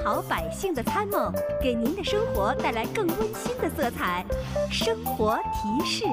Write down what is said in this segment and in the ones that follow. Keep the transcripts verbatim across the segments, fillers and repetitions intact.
好百姓的参谋，给您的生活带来更温馨的色彩。生活提示。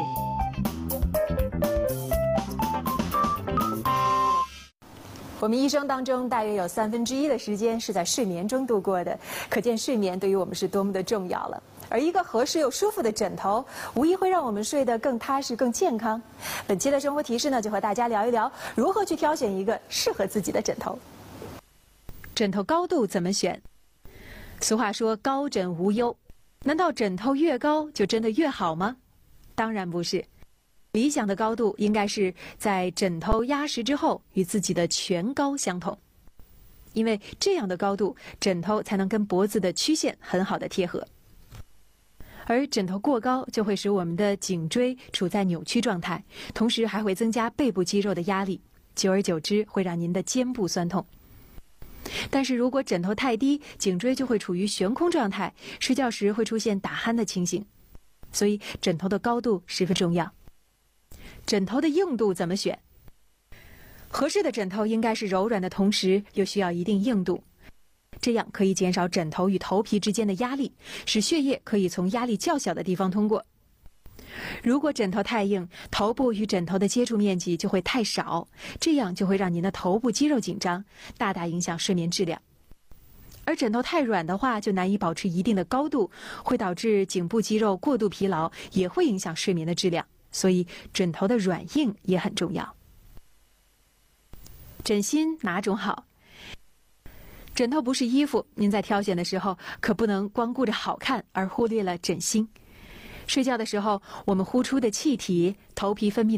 我们一生当中大约有三分之一的时间是在睡眠中度过的，可见睡眠对于我们是多么的重要了。而一个合适又舒服的枕头，无疑会让我们睡得更踏实、更健康。本期的生活提示呢，就和大家聊一聊如何去挑选一个适合自己的枕头。枕头高度怎么选？俗话说“高枕无忧”，难道枕头越高就真的越好吗？当然不是。理想的高度应该是在枕头压实之后与自己的颧高相同，因为这样的高度，枕头才能跟脖子的曲线很好的贴合。而枕头过高就会使我们的颈椎处在扭曲状态，同时还会增加背部肌肉的压力，久而久之会让您的肩部酸痛。但是如果枕头太低，颈椎就会处于悬空状态，睡觉时会出现打鼾的情形。所以枕头的高度十分重要。枕头的硬度怎么选？合适的枕头应该是柔软的同时又需要一定硬度，这样可以减少枕头与头皮之间的压力，使血液可以从压力较小的地方通过。如果枕头太硬，头部与枕头的接触面积就会太少，这样就会让您的头部肌肉紧张，大大影响睡眠质量。而枕头太软的话，就难以保持一定的高度，会导致颈部肌肉过度疲劳，也会影响睡眠的质量。所以枕头的软硬也很重要。枕芯哪种好？枕头不是衣服，您在挑选的时候可不能光顾着好看而忽略了枕芯。睡觉的时候，我们呼出的气体、头皮分泌